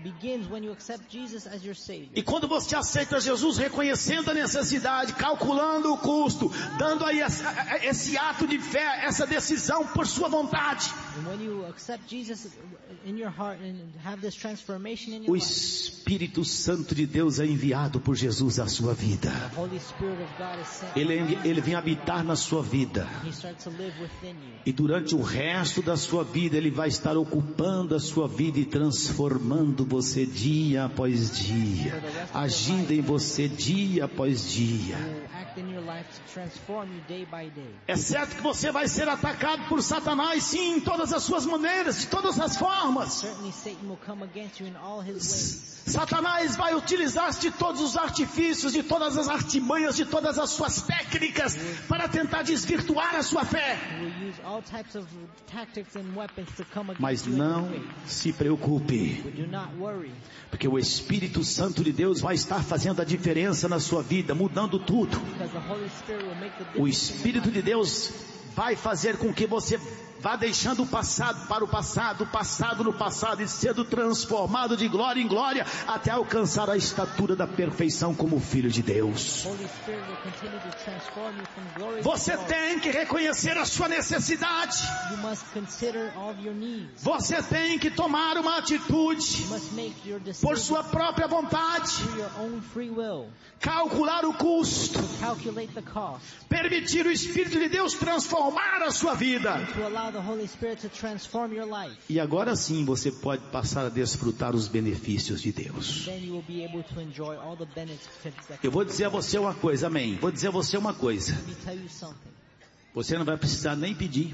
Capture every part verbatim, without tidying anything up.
begins when you accept Jesus as your Savior. E quando você aceita Jesus reconhecendo a necessidade, calculando o custo, dando aí essa, esse ato de fé, essa decisão por sua vontade, And when you accept Jesus in your heart and have this transformation in your o life, Espírito Santo de Deus é enviado por Jesus à sua vida. the Holy Spirit of God is sent. Ele, ele vem habitar na sua vida. He starts to live within you. E durante o resto da sua vida, Ele vai estar ocupando a sua vida e transformando você dia após dia, agindo em você dia após dia. He will act in your life to transform you day by day. É certo que você vai ser atacado por Satanás, sim, em todas as suas maneiras, de todas as formas. Certainly Satan will come against you in all his ways. Satanás vai utilizar-se de todos os artifícios, de todas as artimanhas, de todas as suas técnicas para tentar desvirtuar a sua fé. He will use all types of tactics and weapons to come against Mas you in não your faith. se preocupe, But do not worry, porque o Espírito Santo de Deus vai estar fazendo a diferença na sua vida, mudando tudo. because the Holy Spirit will make the O difference. Espírito de Deus vai fazer com que você vá deixando o passado para o passado, o passado no passado, e sendo transformado de glória em glória até alcançar a estatura da perfeição como filho de Deus. Holy Spirit will continue to transform you from glory Você to glory. tem que reconhecer a sua necessidade. You must consider all of your needs. Você tem que tomar uma atitude You must make your por decision sua própria vontade, through your own free will. calcular o custo, Calculate the cost. permitir o Espírito de Deus transformar a sua vida. To allow the Holy Spirit to transform your life. E agora sim você pode passar a desfrutar os benefícios de Deus. Then you will be able to enjoy all the benefits that Eu vou dizer a você uma coisa, amém. Vou dizer a você uma coisa. Let me tell you something. Você não vai precisar nem pedir,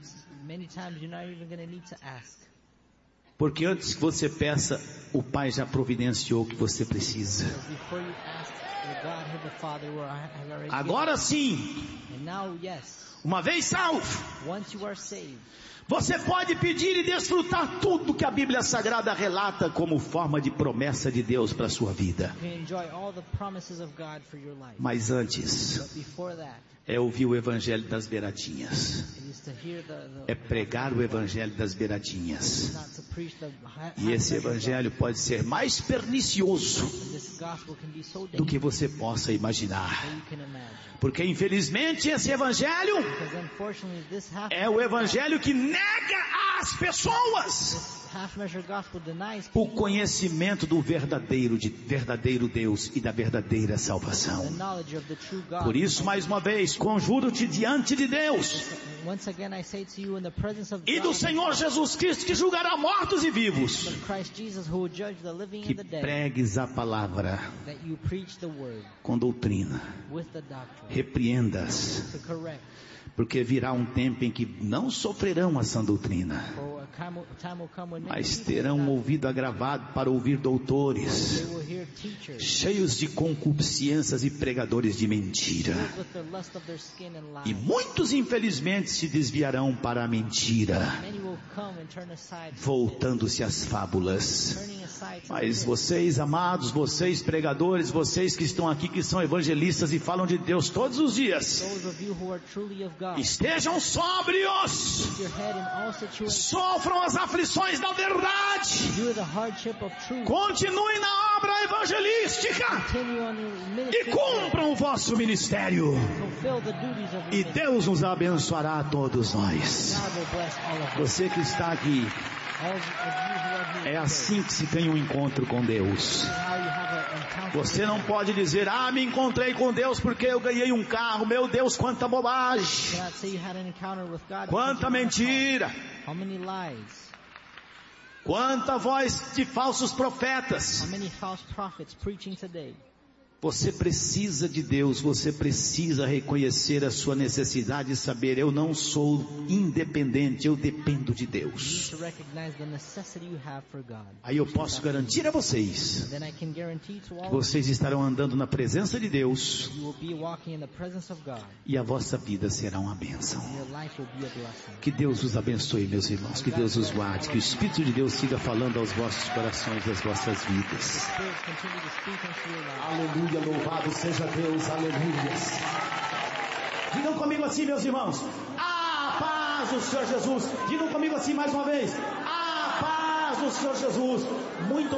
Many times you're not even going to need to ask. porque antes que você peça, o Pai já providenciou o que você precisa. Because before you ask, the God, the Father, will- has already Agora sim, given. And now, yes, uma vez salvo, once you are saved, você pode pedir e desfrutar tudo que a Bíblia Sagrada relata como forma de promessa de Deus para a sua vida. you can enjoy all the promises of God for your life. Mas antes, But before that, é ouvir o Evangelho das Beiradinhas. it is to hear the, the É pregar o Evangelho das Beiradinhas. not to preach the E esse Evangelho pode ser mais pernicioso This gospel can be so do dangerous que você possa imaginar. that you can imagine. Porque infelizmente esse Evangelho Because unfortunately, this half é o Evangelho que nega às pessoas half measure gospel denies o people conhecimento do verdadeiro, de verdadeiro Deus e da verdadeira the salvação. knowledge of the true God. Por isso, mais uma vez, conjuro-te diante de Deus Once again, I say to you in the presence of e do God, Senhor Jesus Cristo, que julgará mortos e vivos, of Christ Jesus, who will judge the living que and the dead, pregues a palavra that you preach the word com doutrina, with the doctrine repreendas, to correct. porque virá um tempo em que não sofrerão a sã doutrina, For a time will time will come when many mas people terão will um not- ouvido agravado para ouvir doutores, they will hear teachers cheios de concupiscências e pregadores de mentira. filled with the lust of their skin and E lies. muitos infelizmente se desviarão para a mentira, Many will come and turn aside, voltando-se às fábulas. turning aside to Mas the vocês, amados, vocês pregadores, vocês que estão aqui, que são evangelistas e falam de Deus todos os dias, those of you who are truly of God. estejam sóbrios, Keep your head in all situations. sofram as aflições da verdade, Do the hardship of truth. continuem na obra evangelística Continue on your e ministry. cumpram o vosso ministério. Fulfill the duties of your E ministry. Deus nos abençoará a todos nós. God will bless all of us. Você que está aqui, All of you who are here é today. assim que se tem um encontro com Deus. How you have an encounter Você with não God. pode dizer, ah, me encontrei com Deus porque eu ganhei um carro. Meu Deus, quanta bobagem, You cannot say you had an encounter with God. quanta because you had a mentira, call. How many lies? quanta voz de falsos profetas. How many false prophets preaching today? Você precisa de Deus, você precisa reconhecer a sua necessidade e saber, eu não sou independente, eu dependo de You need Deus. to recognize the necessity you have for God. Aí eu posso garantir a vocês Then I can guarantee to que all of vocês estarão andando na presença de Deus you, you will be walking in the presence of God. e a vossa vida será uma bênção. And your life will be a blessing. Que Deus os abençoe, meus irmãos, que Deus os guarde, que o Espírito de Deus siga falando aos vossos corações e às vossas vidas. Spirit continue to speak into your life. Aleluia, louvado seja Deus, aleluia. Digam comigo assim, meus irmãos, a paz do Senhor Jesus. Digam comigo assim mais uma vez, a paz do Senhor Jesus. Muito